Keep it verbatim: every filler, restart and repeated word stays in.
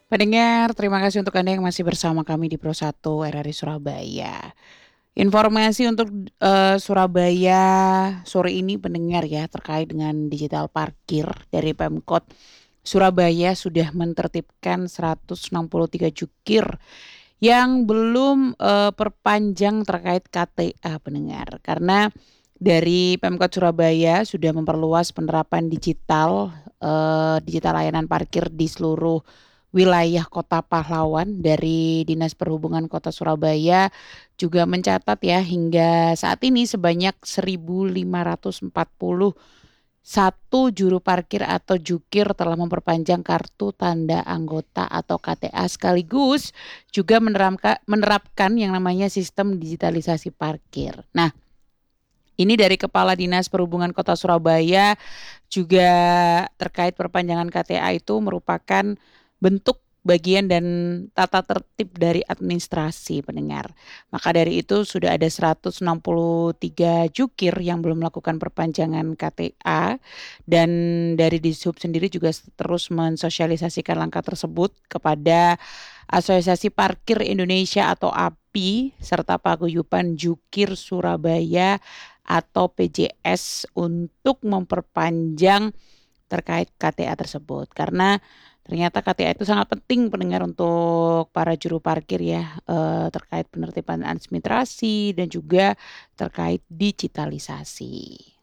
Pendengar, terima kasih untuk Anda yang masih bersama kami di Pro satu R R I Surabaya. Informasi untuk, eee, Surabaya sore ini pendengar ya, terkait dengan digital parkir dari Pemkot Surabaya sudah menertibkan seratus enam puluh tiga jukir yang belum, eee, perpanjang terkait K T A pendengar. Karena dari Pemkot Surabaya sudah memperluas penerapan digital, eee, digital layanan parkir di seluruh wilayah Kota Pahlawan. Dari Dinas Perhubungan Kota Surabaya juga mencatat ya hingga saat ini sebanyak seribu lima ratus empat puluh satu juru parkir atau jukir telah memperpanjang kartu tanda anggota atau K T A, sekaligus juga meneramka menerapkan yang namanya sistem digitalisasi parkir. Nah, ini dari Kepala Dinas Perhubungan Kota Surabaya juga terkait perpanjangan K T A itu merupakan bentuk bagian dan tata tertib dari administrasi pendengar. Maka dari itu sudah ada seratus enam puluh tiga jukir yang belum melakukan perpanjangan K T A, dan dari Dishub sendiri juga terus mensosialisasikan langkah tersebut kepada Asosiasi Parkir Indonesia atau A P I serta Paguyuban Jukir Surabaya atau P J S untuk memperpanjang terkait K T A tersebut. Karena ternyata K T A itu sangat penting pendengar untuk para juru parkir ya, eee, terkait penertiban administrasi dan juga terkait digitalisasi.